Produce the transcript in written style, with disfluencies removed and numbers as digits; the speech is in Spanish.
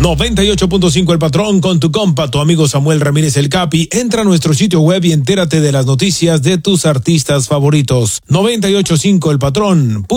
98.5 El Patrón con tu compa, tu amigo Samuel Ramírez el Capi. Entra a nuestro sitio web y entérate de las noticias de tus artistas favoritos. 98.5 El Patrón.